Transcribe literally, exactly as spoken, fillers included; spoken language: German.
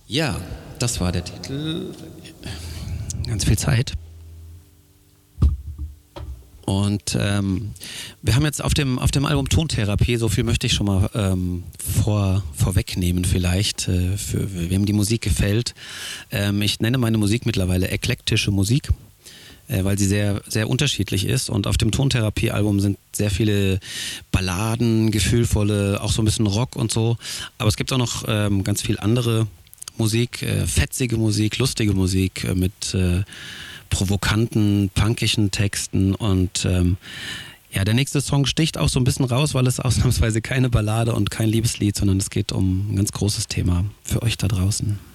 Ja, das war der Titel. Ganz viel Zeit. Und ähm, wir haben jetzt auf dem, auf dem Album Tontherapie, so viel möchte ich schon mal ähm, vor, vorwegnehmen vielleicht, äh, für wem die Musik gefällt. Ähm, ich nenne meine Musik mittlerweile eklektische Musik, äh, weil sie sehr, sehr unterschiedlich ist. Und auf dem Tontherapie-Album sind sehr viele Balladen, gefühlvolle, auch so ein bisschen Rock und so. Aber es gibt auch noch ähm, ganz viel andere Musik, äh, fetzige Musik, lustige Musik äh, mit äh, provokanten, punkischen Texten und ähm, ja, der nächste Song sticht auch so ein bisschen raus, weil es ausnahmsweise keine Ballade und kein Liebeslied, sondern es geht um ein ganz großes Thema für euch da draußen.